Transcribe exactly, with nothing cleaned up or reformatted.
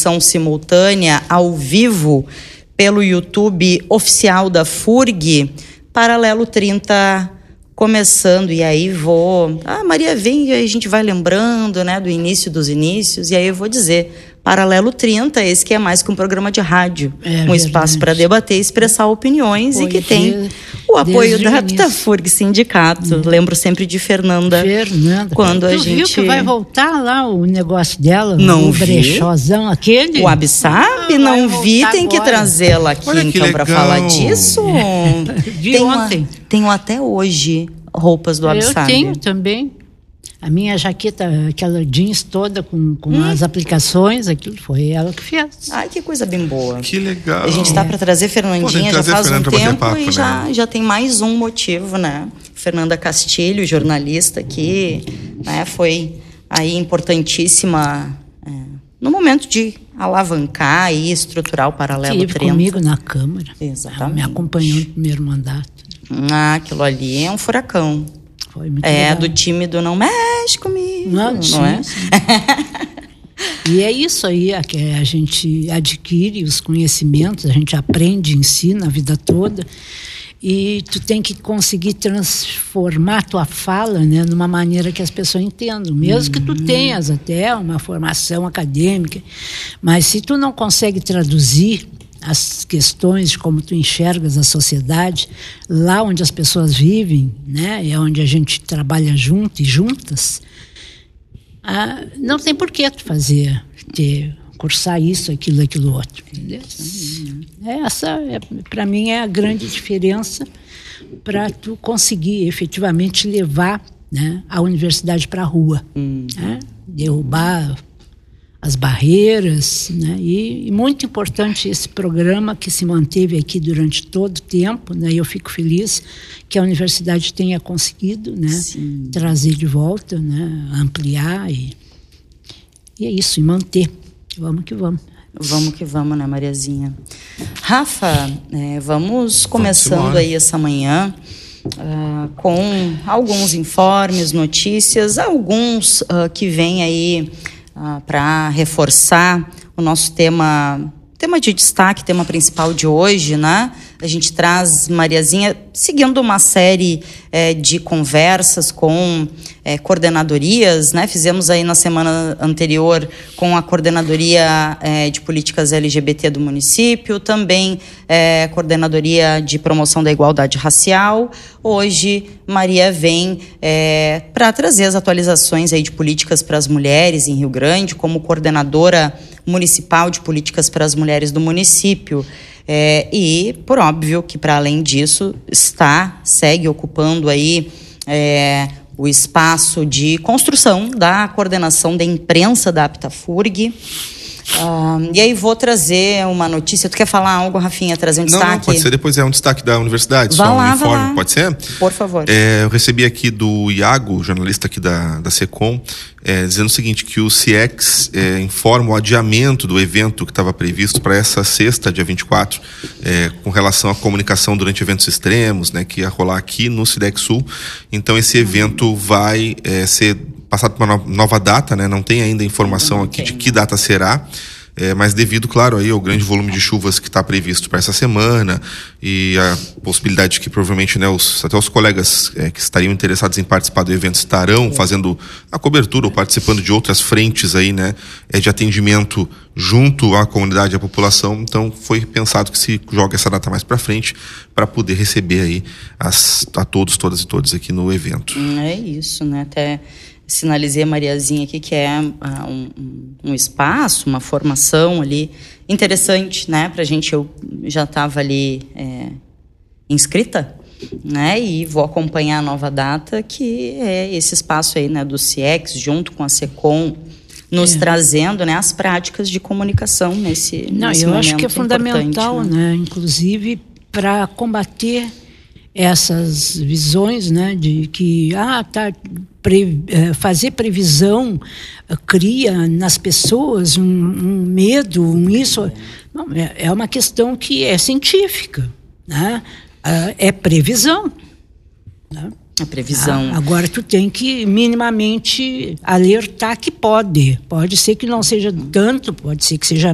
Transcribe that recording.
transmissão simultânea ao vivo pelo YouTube oficial da F U R G, Paralelo trinta começando, e aí vou... Ah, Maria vem e a gente vai lembrando, né, do início dos inícios, e aí eu vou dizer... Paralelo trinta, esse que é mais que um programa de rádio. É um verdade. Espaço para debater e expressar opiniões, apoio, e que tem o apoio da, da F U R G Sindicato. É. Lembro sempre de Fernanda. Fernanda. Quando tu a gente... viu que vai voltar lá o negócio dela? Não o vi. brechózão aquele? O Absab? Ah, não vi, tem que trazê-la aqui. Olha, então para falar disso. De tenho ontem. A, tenho até hoje roupas do Absab. Eu tenho também. A minha jaqueta, aquela jeans toda com, com hum. as aplicações, aquilo foi ela que fez. Ai, que coisa bem boa. Que legal. A gente está é. para trazer Fernandinha, Pô, já faz um tempo papo, e né? já, já tem mais um motivo, né? Fernanda Castilho, jornalista aqui, né? Foi aí importantíssima é, no momento de alavancar e estruturar o Paralelo trinta. Esteve comigo na Câmara. Exatamente. Ela me acompanhou no primeiro mandato. Ah, aquilo ali é um furacão. Foi muito é, legal. Do time do não mexe comigo, não, não sim, é? Sim. E é isso aí, é que a gente adquire os conhecimentos, a gente aprende, ensina a vida toda, e tu tem que conseguir transformar a tua fala, né, numa maneira que as pessoas entendam, mesmo uhum. que tu tenhas até uma formação acadêmica, mas se tu não consegue traduzir as questões de como tu enxergas a sociedade, lá onde as pessoas vivem, né, é onde a gente trabalha junto e juntas, ah, não tem por que tu fazer, ter, cursar isso, aquilo, aquilo outro. Entendeu? Essa, é, para mim, é a grande diferença para tu conseguir efetivamente levar, né, a universidade para a rua, hum. né, derrubar as barreiras, né? E, e muito importante esse programa que se manteve aqui durante todo o tempo, né? E eu fico feliz que a universidade tenha conseguido, né, trazer de volta, né, ampliar e, e é isso, e manter. Vamos que vamos. Vamos que vamos, né, Mariazinha? Rafa, é, vamos começando vamos aí essa manhã uh, com alguns informes, notícias, alguns uh, que vêm aí Uh, para reforçar o nosso tema, tema de destaque, tema principal de hoje, né? A gente traz, Mariazinha, seguindo uma série é, de conversas com é, coordenadorias, né? Fizemos aí na semana anterior com a Coordenadoria é, de Políticas L G B T do município, também é, Coordenadoria de Promoção da Igualdade Racial. Hoje, Maria vem é, para trazer as atualizações aí de políticas para as mulheres em Rio Grande, como coordenadora municipal de políticas para as mulheres do município. É, e, por óbvio, que para além disso, está, segue ocupando aí é, o espaço de construção da coordenação da imprensa da Apta-F U R G. Uh, e aí vou trazer uma notícia. Tu quer falar algo, Rafinha? Trazer um destaque? Não, não, pode ser depois, é um destaque da universidade, vá só lá, um informe, vá lá. Pode ser? Por favor. É, eu recebi aqui do Iago, jornalista aqui da, da SECOM, é, dizendo o seguinte, que o CIEX é, informa o adiamento do evento que estava previsto para essa sexta, dia vinte e quatro, é, com relação à comunicação durante eventos extremos, né, que ia rolar aqui no Cidex Sul. Então esse evento uhum. vai é, ser passado para uma nova data, né? Não tem ainda informação aqui de que data será, é, mas devido, claro, aí ao grande volume de chuvas que está previsto para essa semana e a possibilidade de que provavelmente, né, os, até os colegas é, que estariam interessados em participar do evento estarão fazendo a cobertura ou participando de outras frentes aí, né, é, de atendimento junto à comunidade e à população. Então foi pensado que se joga essa data mais para frente para poder receber aí as, a todos, todas e todos aqui no evento. É isso, né? Até sinalizei a Mariazinha aqui que é uh, um, um espaço, uma formação ali interessante, né, pra gente. Eu já estava ali é, inscrita, né, e vou acompanhar a nova data, que é esse espaço aí, né, do CIEX, junto com a SECOM, nos é. trazendo, né, as práticas de comunicação nesse, Não, nesse eu momento acho que é fundamental, né? né, inclusive para combater essas visões, né, de que ah, tá, pre, é, fazer previsão uh, cria nas pessoas um, um medo, um isso. Não, é, é uma questão que é científica, né? Uh, é previsão, né? A previsão. Ah, agora tu tem que minimamente alertar que pode. Pode ser que não seja tanto, pode ser que seja